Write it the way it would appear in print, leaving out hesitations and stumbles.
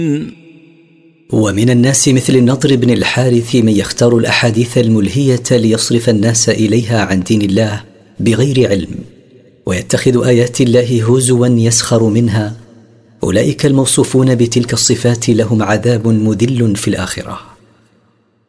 ومن الناس مثل النضر بن الحارث من يختار الأحاديث الملهية ليصرف الناس إليها عن دين الله بغير علم، ويتخذ آيات الله هزوا يسخر منها. أولئك الموصوفون بتلك الصفات لهم عذاب مذل في الآخرة.